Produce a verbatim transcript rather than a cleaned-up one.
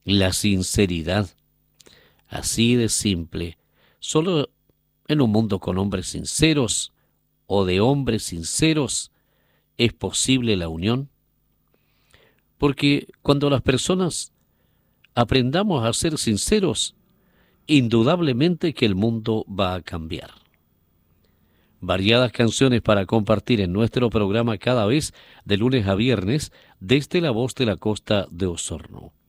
La sinceridad, así de simple. Solo en un mundo con hombres sinceros o de hombres sinceros es posible la unión. Porque cuando las personas aprendamos a ser sinceros, indudablemente que el mundo va a cambiar. Variadas canciones para compartir en nuestro programa cada vez de lunes a viernes desde la voz de la costa de Osorno.